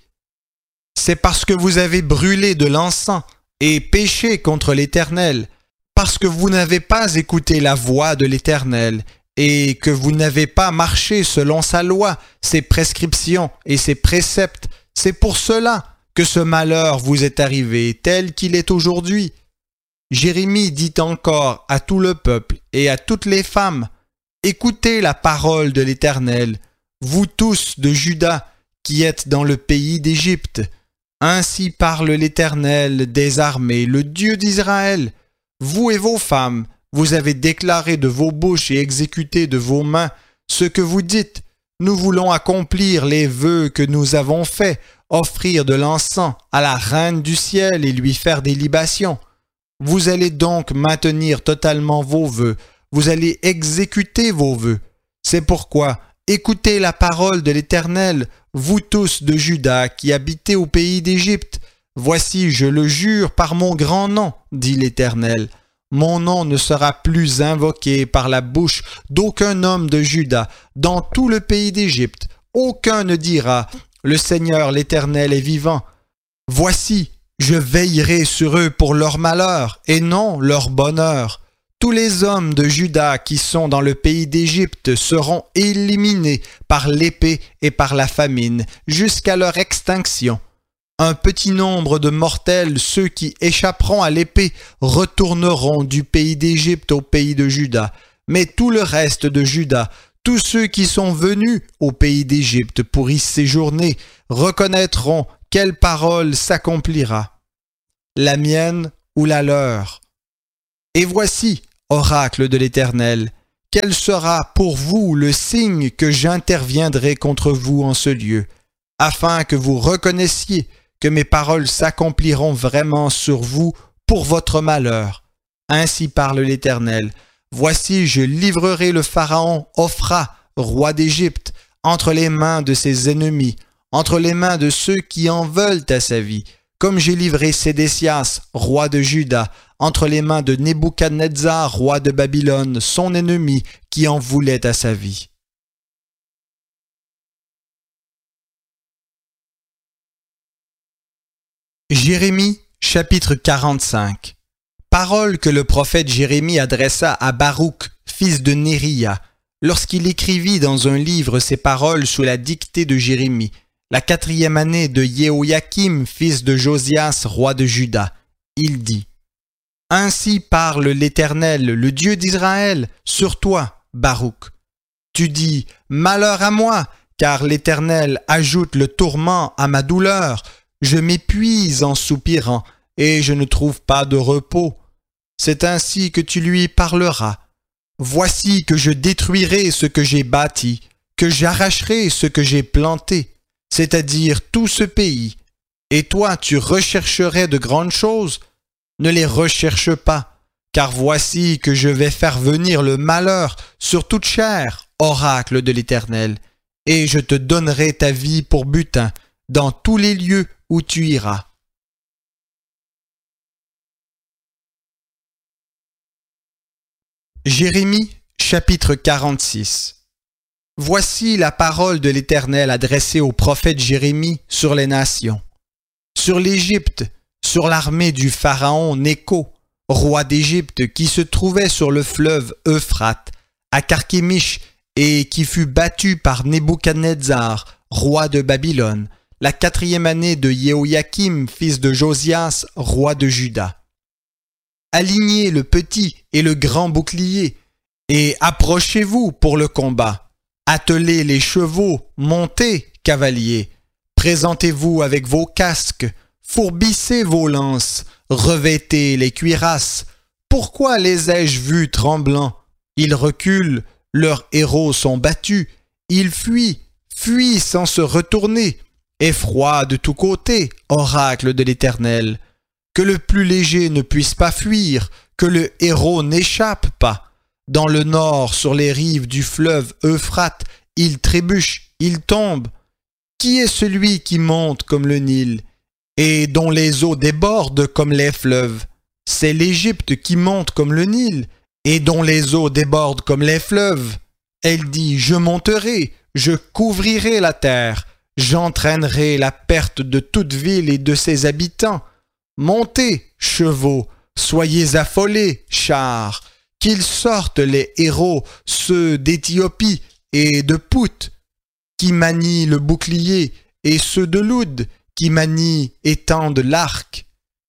C'est parce que vous avez brûlé de l'encens et péché contre l'Éternel, parce que vous n'avez pas écouté la voix de l'Éternel, et que vous n'avez pas marché selon sa loi, ses prescriptions et ses préceptes. C'est pour cela que ce malheur vous est arrivé tel qu'il est aujourd'hui. Jérémie dit encore à tout le peuple et à toutes les femmes: écoutez la parole de l'Éternel, vous tous de Juda qui êtes dans le pays d'Égypte. Ainsi parle l'Éternel des armées, le Dieu d'Israël. Vous et vos femmes, vous avez déclaré de vos bouches et exécuté de vos mains ce que vous dites. Nous voulons accomplir les vœux que nous avons faits, offrir de l'encens à la Reine du ciel et lui faire des libations. Vous allez donc maintenir totalement vos vœux, vous allez exécuter vos vœux. C'est pourquoi écoutez la parole de l'Éternel, vous tous de Juda qui habitez au pays d'Égypte. Voici, je le jure par mon grand nom, dit l'Éternel. Mon nom ne sera plus invoqué par la bouche d'aucun homme de Juda dans tout le pays d'Égypte. Aucun ne dira: le Seigneur l'Éternel est vivant. Voici, je veillerai sur eux pour leur malheur et non leur bonheur. Tous les hommes de Juda qui sont dans le pays d'Égypte seront éliminés par l'épée et par la famine jusqu'à leur extinction. Un petit nombre de mortels, ceux qui échapperont à l'épée, retourneront du pays d'Égypte au pays de Juda. Mais tout le reste de Juda, tous ceux qui sont venus au pays d'Égypte pour y séjourner, reconnaîtront quelle parole s'accomplira, la mienne ou la leur. Et voici, oracle de l'Éternel, quel sera pour vous le signe que j'interviendrai contre vous en ce lieu, afin que vous reconnaissiez que mes paroles s'accompliront vraiment sur vous pour votre malheur. Ainsi parle l'Éternel. Voici, je livrerai le pharaon Ophra, roi d'Égypte, entre les mains de ses ennemis, entre les mains de ceux qui en veulent à sa vie, comme j'ai livré Sédécias, roi de Juda, entre les mains de Nebuchadnezzar, roi de Babylone, son ennemi, qui en voulait à sa vie. Jérémie, chapitre 45. Parole que le prophète Jérémie adressa à Baruch, fils de Néria, lorsqu'il écrivit dans un livre ces paroles sous la dictée de Jérémie, la 4e année de Jéhoïakim, fils de Josias, roi de Juda. Il dit: Ainsi parle l'Éternel, le Dieu d'Israël, sur toi, Baruch. Tu dis: Malheur à moi, car l'Éternel ajoute le tourment à ma douleur. Je m'épuise en soupirant, et je ne trouve pas de repos. C'est ainsi que tu lui parleras. Voici que je détruirai ce que j'ai bâti, que j'arracherai ce que j'ai planté, c'est-à-dire tout ce pays. Et toi, tu rechercherais de grandes choses? Ne les recherche pas, car voici que je vais faire venir le malheur sur toute chair, oracle de l'Éternel, et je te donnerai ta vie pour butin dans tous les lieux où tu iras. Jérémie, chapitre 46. Voici la parole de l'Éternel adressée au prophète Jérémie sur les nations, sur l'Égypte, sur l'armée du pharaon Nécho, roi d'Égypte, qui se trouvait sur le fleuve Euphrate, à Carchemish, et qui fut battu par Nebuchadnezzar, roi de Babylone, la 4e année de Jéhoïakim, fils de Josias, roi de Juda. Alignez le petit et le grand bouclier, et approchez-vous pour le combat. Attelez les chevaux, montez, cavaliers. Présentez-vous avec vos casques, fourbissez vos lances, revêtez les cuirasses. Pourquoi les ai-je vus tremblants? Ils reculent, leurs héros sont battus, ils fuient sans se retourner. Effroi de tous côtés, oracle de l'Éternel. Que le plus léger ne puisse pas fuir, que le héros n'échappe pas. Dans le nord, sur les rives du fleuve Euphrate, il trébuche, il tombe. Qui est celui qui monte comme le Nil, et dont les eaux débordent comme les fleuves? C'est l'Égypte qui monte comme le Nil, et dont les eaux débordent comme les fleuves. Elle dit: Je monterai, je couvrirai la terre, j'entraînerai la perte de toute ville et de ses habitants. Montez, chevaux, soyez affolés, chars, qu'ils sortent les héros, ceux d'Éthiopie et de Pout, qui manient le bouclier, et ceux de Loud, qui manient et tendent l'arc.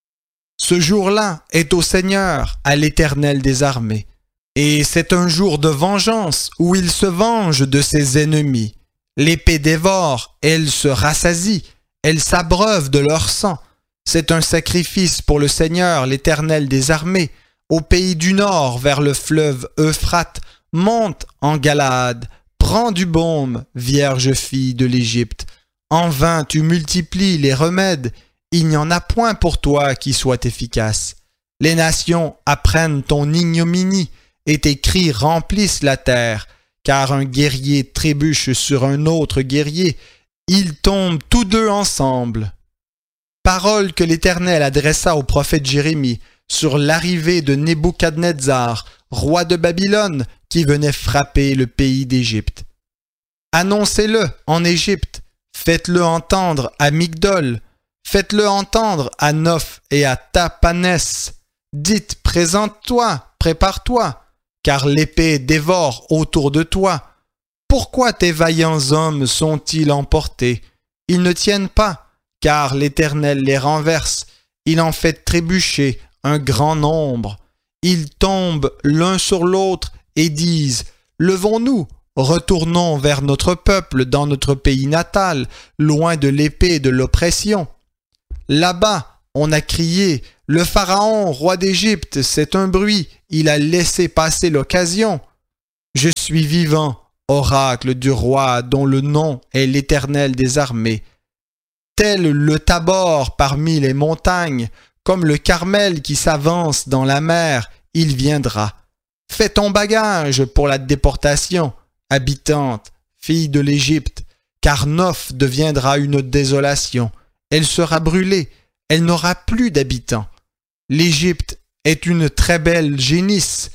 Ce jour-là est au Seigneur, à l'Éternel des armées, et c'est un jour de vengeance où il se venge de ses ennemis. L'épée dévore, elle se rassasie, elle s'abreuve de leur sang. C'est un sacrifice pour le Seigneur, l'Éternel des armées. Au pays du nord, vers le fleuve Euphrate, monte en Galaad, prends du baume, vierge fille de l'Égypte. En vain tu multiplies les remèdes, il n'y en a point pour toi qui soit efficace. Les nations apprennent ton ignominie, et tes cris remplissent la terre, car un guerrier trébuche sur un autre guerrier, ils tombent tous deux ensemble. Parole que l'Éternel adressa au prophète Jérémie sur l'arrivée de Nebuchadnezzar, roi de Babylone, qui venait frapper le pays d'Égypte. Annoncez-le en Égypte, faites-le entendre à Migdol, faites-le entendre à Noph et à Tapanès. Dites: présente-toi, prépare-toi, car l'épée dévore autour de toi. Pourquoi tes vaillants hommes sont-ils emportés? Ils ne tiennent pas, car l'Éternel les renverse, il en fait trébucher un grand nombre. Ils tombent l'un sur l'autre et disent: Levons-nous, retournons vers notre peuple dans notre pays natal, loin de l'épée et de l'oppression. Là-bas, on a crié: Le Pharaon, roi d'Égypte, c'est un bruit, il a laissé passer l'occasion. Je suis vivant, oracle du roi dont le nom est l'Éternel des armées. Tel le Tabor parmi les montagnes, comme le Carmel qui s'avance dans la mer, il viendra. Fais ton bagage pour la déportation, habitante, fille de l'Égypte, car Noph deviendra une désolation. Elle sera brûlée, elle n'aura plus d'habitants. L'Égypte est une très belle génisse.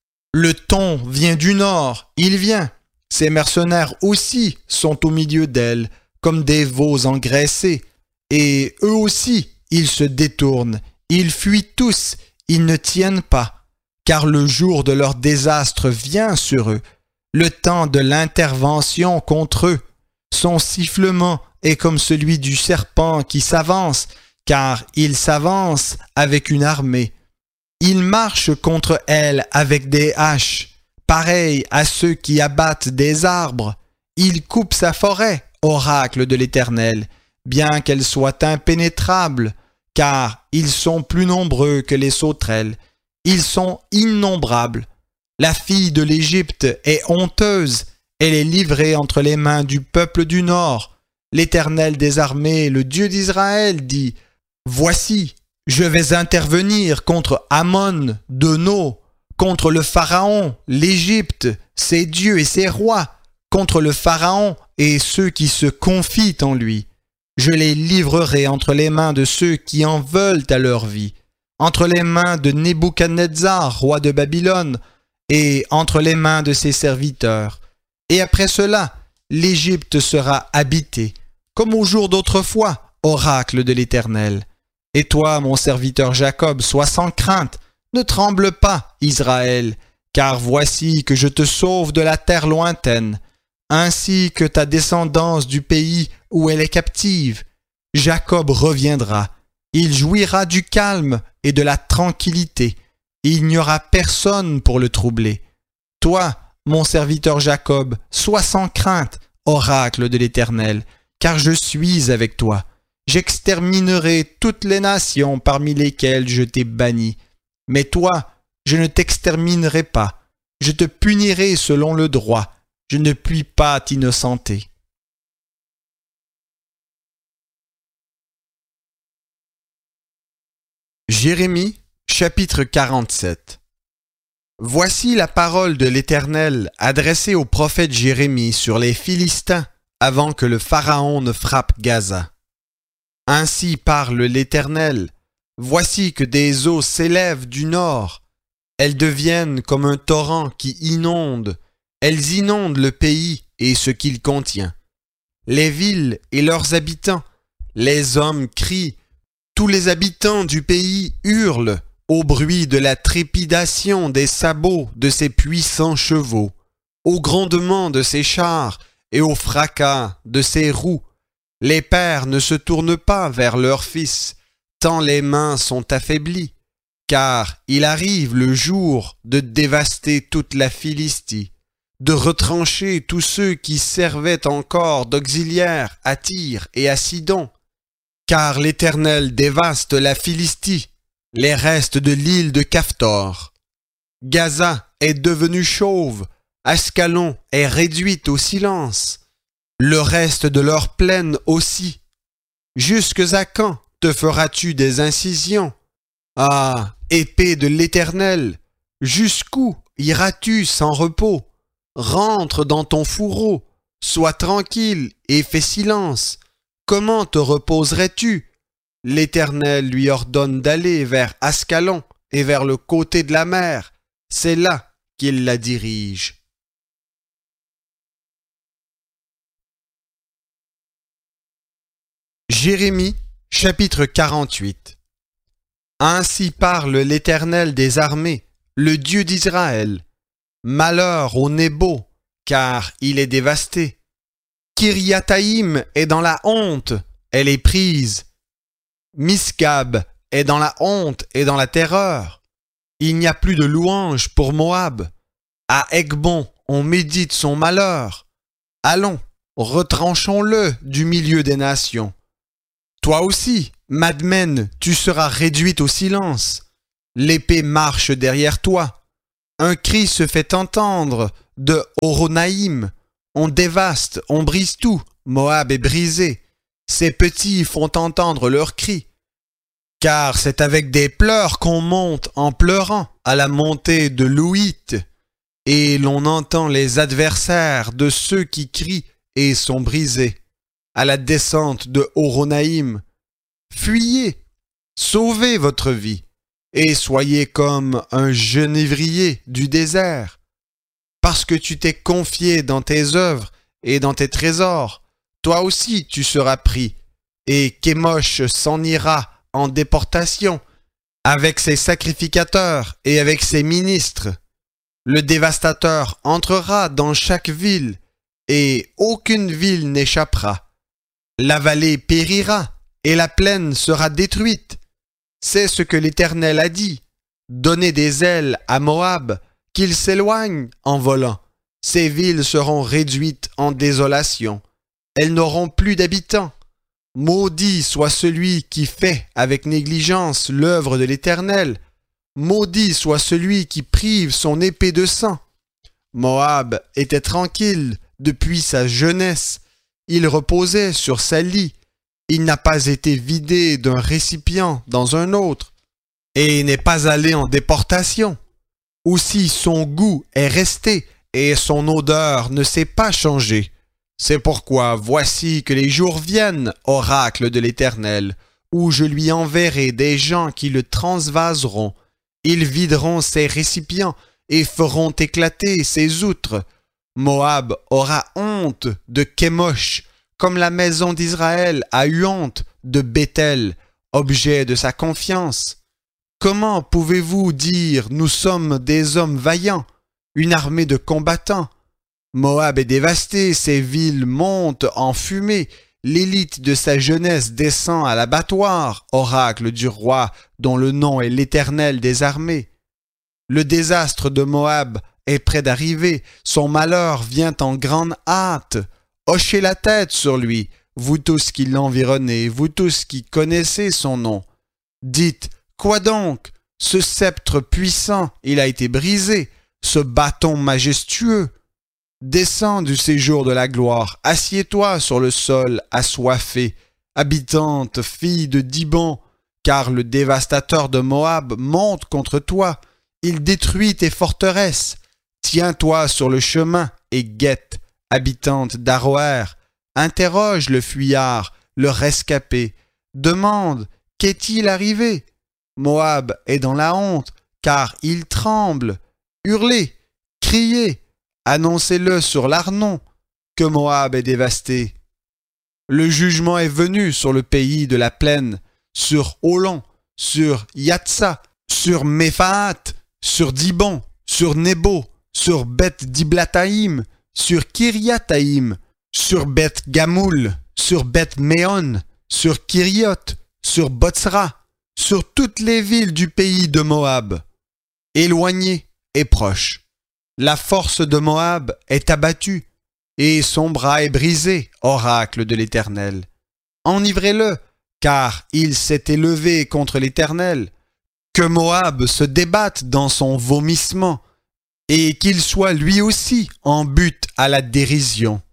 Le thon vient du nord, il vient. Ses mercenaires aussi sont au milieu d'elle, comme des veaux engraissés. Et eux aussi, ils se détournent, ils fuient tous, ils ne tiennent pas. Car le jour de leur désastre vient sur eux, le temps de l'intervention contre eux. Son sifflement est comme celui du serpent qui s'avance, car il s'avance avec une armée. Il marche contre elle avec des haches, pareil à ceux qui abattent des arbres. Il coupe sa forêt, oracle de l'Éternel, bien qu'elle soit impénétrable, car ils sont plus nombreux que les sauterelles. Ils sont innombrables. La fille de l'Égypte est honteuse, elle est livrée entre les mains du peuple du Nord. L'Éternel des armées, le Dieu d'Israël, dit « Voici, je vais intervenir contre Amon de No, contre le Pharaon, l'Égypte, ses dieux et ses rois, contre le Pharaon et ceux qui se confient en lui. Je les livrerai entre les mains de ceux qui en veulent à leur vie, entre les mains de Nebuchadnezzar, roi de Babylone, et entre les mains de ses serviteurs. Et après cela, l'Égypte sera habitée, comme au jour d'autrefois, oracle de l'Éternel. Et toi, mon serviteur Jacob, sois sans crainte, ne tremble pas, Israël, car voici que je te sauve de la terre lointaine, ainsi que ta descendance du pays où elle est captive. Jacob reviendra, il jouira du calme et de la tranquillité, il n'y aura personne pour le troubler. Toi, mon serviteur Jacob, sois sans crainte, oracle de l'Éternel, car je suis avec toi. J'exterminerai toutes les nations parmi lesquelles je t'ai banni. Mais toi, je ne t'exterminerai pas. Je te punirai selon le droit. Je ne puis pas t'innocenter. Jérémie, chapitre 47. Voici la parole de l'Éternel adressée au prophète Jérémie sur les Philistins avant que le Pharaon ne frappe Gaza. Ainsi parle l'Éternel, voici que des eaux s'élèvent du nord, elles deviennent comme un torrent qui inonde, elles inondent le pays et ce qu'il contient. Les villes et leurs habitants, les hommes crient, tous les habitants du pays hurlent au bruit de la trépidation des sabots de ces puissants chevaux, au grondement de ces chars et au fracas de ces roues. Les pères ne se tournent pas vers leurs fils, tant les mains sont affaiblies, car il arrive le jour de dévaster toute la Philistie, de retrancher tous ceux qui servaient encore d'auxiliaires à Tyr et à Sidon, car l'Éternel dévaste la Philistie, les restes de l'île de Caphtor. Gaza est devenue chauve, Ascalon est réduite au silence, le reste de leur plaine aussi. Jusques à quand te feras-tu des incisions? Ah, épée de l'Éternel, jusqu'où iras-tu sans repos? Rentre dans ton fourreau, sois tranquille et fais silence. Comment te reposerais-tu? L'Éternel lui ordonne d'aller vers Ascalon et vers le côté de la mer. C'est là qu'il la dirige. Jérémie, chapitre 48. Ainsi parle l'Éternel des armées, le Dieu d'Israël. Malheur au Nébo, car il est dévasté. Kiriathaïm est dans la honte, elle est prise. Misgab est dans la honte et dans la terreur. Il n'y a plus de louange pour Moab. À Egbon, on médite son malheur. Allons, retranchons-le du milieu des nations. Toi aussi, Madmen, tu seras réduite au silence. L'épée marche derrière toi. Un cri se fait entendre de Horonaïm. On dévaste, on brise tout. Moab est brisé. Ses petits font entendre leurs cris. Car c'est avec des pleurs qu'on monte en pleurant à la montée de l'Ouït, et l'on entend les adversaires de ceux qui crient et sont brisés. À la descente de Horonaïm, fuyez, sauvez votre vie, et soyez comme un genévrier du désert. Parce que tu t'es confié dans tes œuvres et dans tes trésors, toi aussi tu seras pris, et Kémosh s'en ira en déportation, avec ses sacrificateurs et avec ses ministres. Le dévastateur entrera dans chaque ville, et aucune ville n'échappera. La vallée périra, et la plaine sera détruite. C'est ce que l'Éternel a dit. Donnez des ailes à Moab, qu'il s'éloigne en volant. Ces villes seront réduites en désolation. Elles n'auront plus d'habitants. Maudit soit celui qui fait avec négligence l'œuvre de l'Éternel. Maudit soit celui qui prive son épée de sang. Moab était tranquille depuis sa jeunesse. Il reposait sur sa lie. Il n'a pas été vidé d'un récipient dans un autre, et n'est pas allé en déportation. Aussi son goût est resté, et son odeur ne s'est pas changée. C'est pourquoi voici que les jours viennent, oracle de l'Éternel, où je lui enverrai des gens qui le transvaseront. Ils videront ses récipients et feront éclater ses outres. Moab aura honte de Kémosh, comme la maison d'Israël a eu honte de Béthel, objet de sa confiance. Comment pouvez-vous dire « Nous sommes des hommes vaillants, une armée de combattants » ? Moab est dévasté, ses villes montent en fumée, l'élite de sa jeunesse descend à l'abattoir, oracle du roi dont le nom est l'Éternel des armées. Le désastre de Moab est près d'arriver, son malheur vient en grande hâte. Hochez la tête sur lui, vous tous qui l'environnez, vous tous qui connaissez son nom. Dites, quoi donc? Ce sceptre puissant, il a été brisé, ce bâton majestueux. Descends du séjour de la gloire, assieds-toi sur le sol assoiffé, habitante fille de Dibon, car le dévastateur de Moab monte contre toi, il détruit tes forteresses. Tiens-toi sur le chemin et guette, habitante d'Aroër, interroge le fuyard, le rescapé, demande, qu'est-il arrivé? Moab est dans la honte, car il tremble. Hurlez, criez, annoncez-le sur l'Arnon, que Moab est dévasté. Le jugement est venu sur le pays de la plaine, sur Holon, sur Yatsa, sur Méphaat, sur Dibon, sur Nebo, sur Beth-Diblataïm, sur Kiriataïm, sur Beth-Gamoul, sur Beth-Méon, sur Kiriot, sur Botsra, sur toutes les villes du pays de Moab, éloignées et proches. La force de Moab est abattue, et son bras est brisé, oracle de l'Éternel. Enivrez-le, car il s'est élevé contre l'Éternel. Que Moab se débatte dans son vomissement, et qu'il soit lui aussi en but à la dérision.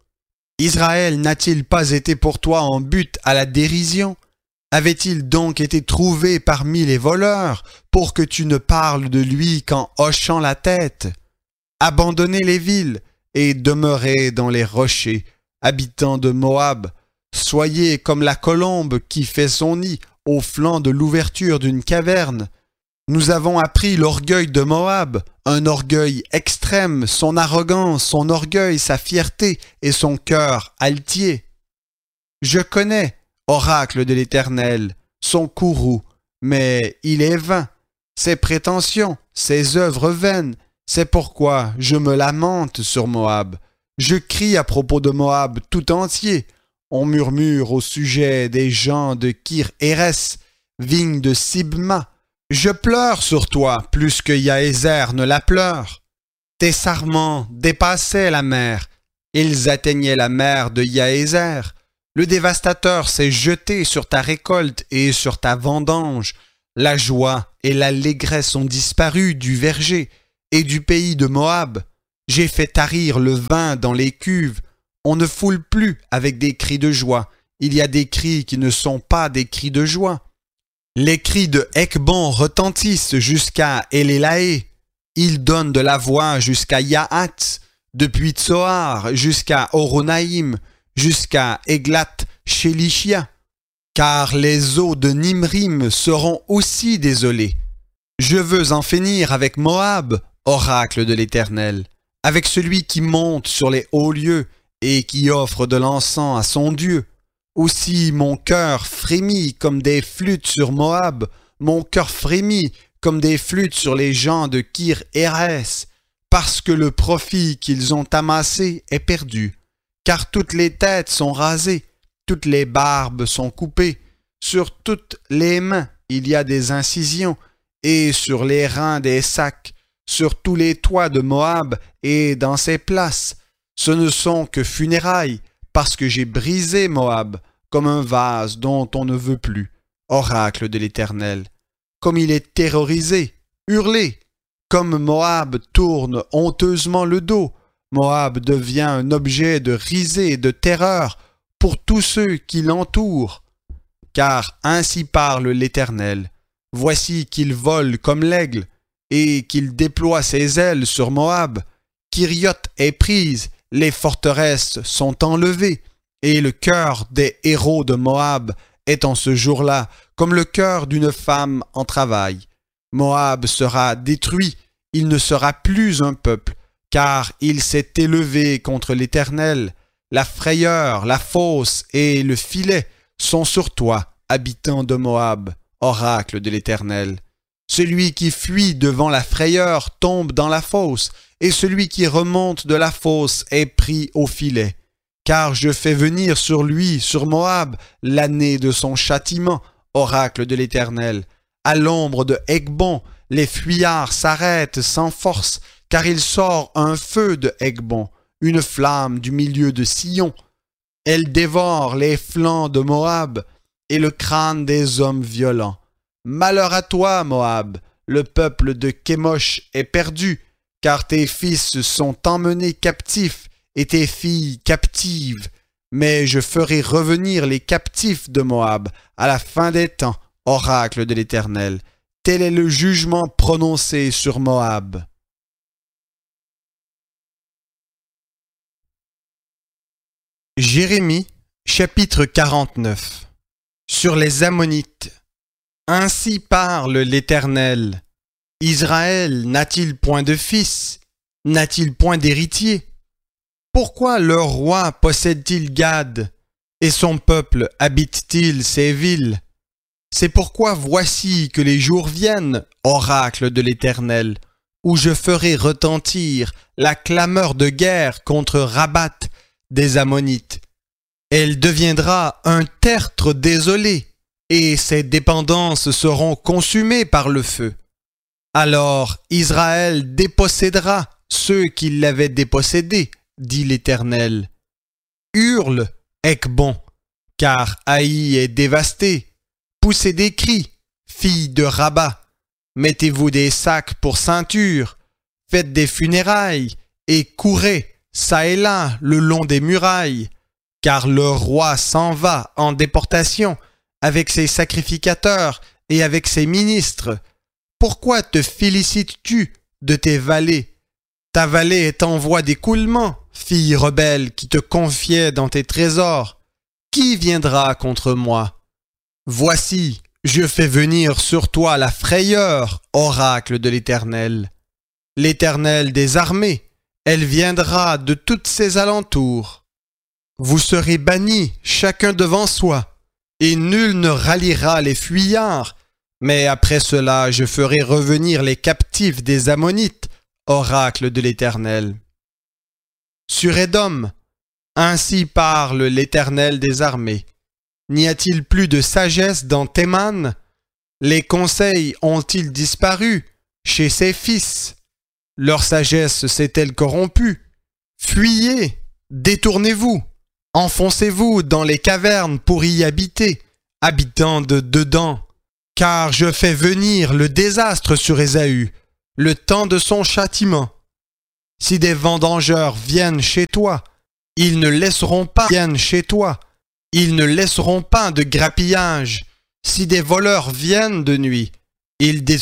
Israël n'a-t-il pas été pour toi en but à la dérision? Avait-il donc été trouvé parmi les voleurs pour que tu ne parles de lui qu'en hochant la tête? Abandonnez les villes et demeurez dans les rochers, habitants de Moab. Soyez comme la colombe qui fait son nid au flanc de l'ouverture d'une caverne. Nous avons appris l'orgueil de Moab, un orgueil extrême, son arrogance, son orgueil, sa fierté et son cœur altier. Je connais, oracle de l'Éternel, son courroux, mais il est vain, ses prétentions, ses œuvres vaines. C'est pourquoi je me lamente sur Moab. Je crie à propos de Moab tout entier. On murmure au sujet des gens de Kir-Hérès, vigne de Sibma. Je pleure sur toi plus que Yaézer ne la pleure. Tes sarments dépassaient la mer. Ils atteignaient la mer de Yaézer. Le dévastateur s'est jeté sur ta récolte et sur ta vendange. La joie et l'allégresse ont disparu du verger et du pays de Moab. J'ai fait tarir le vin dans les cuves. On ne foule plus avec des cris de joie. Il y a des cris qui ne sont pas des cris de joie. Les cris de Hecbon retentissent jusqu'à Élélaé. Ils donnent de la voix jusqu'à Yahat, depuis Tsoar jusqu'à Horonaïm, jusqu'à Eglat-Shélishia. Car les eaux de Nimrim seront aussi désolées. Je veux en finir avec Moab, oracle de l'Éternel, avec celui qui monte sur les hauts lieux et qui offre de l'encens à son Dieu. Aussi mon cœur frémit comme des flûtes sur Moab, mon cœur frémit comme des flûtes sur les gens de Kir-Hérès, parce que le profit qu'ils ont amassé est perdu, car toutes les têtes sont rasées, toutes les barbes sont coupées, sur toutes les mains il y a des incisions, et sur les reins des sacs, sur tous les toits de Moab et dans ses places. Ce ne sont que funérailles, parce que j'ai brisé Moab, comme un vase dont on ne veut plus, oracle de l'Éternel. Comme il est terrorisé, hurlez, comme Moab tourne honteusement le dos, Moab devient un objet de risée et de terreur pour tous ceux qui l'entourent. Car ainsi parle l'Éternel, voici qu'il vole comme l'aigle, et qu'il déploie ses ailes sur Moab. Kirioth est prise, les forteresses sont enlevées, et le cœur des héros de Moab est en ce jour-là comme le cœur d'une femme en travail. Moab sera détruit, il ne sera plus un peuple, car il s'est élevé contre l'Éternel. La frayeur, la fosse et le filet sont sur toi, habitant de Moab, oracle de l'Éternel. Celui qui fuit devant la frayeur tombe dans la fosse, et celui qui remonte de la fosse est pris au filet. Car je fais venir sur lui, sur Moab, l'année de son châtiment, oracle de l'Éternel. À l'ombre de Hecbon, les fuyards s'arrêtent sans force, car il sort un feu de Hecbon, une flamme du milieu de Sion. Elle dévore les flancs de Moab et le crâne des hommes violents. Malheur à toi, Moab, le peuple de Kémosh est perdu, car tes fils sont emmenés captifs et tes filles captives. Mais je ferai revenir les captifs de Moab à la fin des temps, oracle de l'Éternel. Tel est le jugement prononcé sur Moab. Jérémie, chapitre 49. Sur les Ammonites. Ainsi parle l'Éternel. Israël n'a-t-il point de fils? N'a-t-il point d'héritier? Pourquoi leur roi possède-t-il Gad, et son peuple habite-t-il ces villes? C'est pourquoi voici que les jours viennent, oracle de l'Éternel, où je ferai retentir la clameur de guerre contre Rabat des Ammonites. Elle deviendra un tertre désolé, et ses dépendances seront consumées par le feu. Alors Israël dépossédera ceux qui l'avaient dépossédé, dit l'Éternel. Hurle, Hecbon, car Haï est dévasté. Poussez des cris, filles de Rabat. Mettez-vous des sacs pour ceinture. Faites des funérailles et courez, çà et là, le long des murailles. Car le roi s'en va en déportation avec ses sacrificateurs et avec ses ministres. Pourquoi te félicites-tu de tes vallées? Ta vallée est en voie d'écoulement, fille rebelle qui te confiait dans tes trésors. Qui viendra contre moi? Voici, je fais venir sur toi la frayeur, oracle de l'Éternel. L'Éternel des armées, elle viendra de toutes ses alentours. Vous serez bannis, chacun devant soi, et nul ne ralliera les fuyards. Mais après cela, je ferai revenir les captifs des Ammonites, oracle de l'Éternel. Sur Édom, ainsi parle l'Éternel des armées. N'y a-t-il plus de sagesse dans Théman? Les conseils ont-ils disparu chez ses fils? Leur sagesse s'est-elle corrompue? Fuyez, détournez-vous, Enfoncez-vous dans les cavernes pour y habiter, habitants de dedans, car je fais venir le désastre sur Ésaü, le temps de son châtiment. Si des vendangeurs viennent chez toi, ils ne laisseront pas de grappillage. Si des voleurs viennent de nuit, ils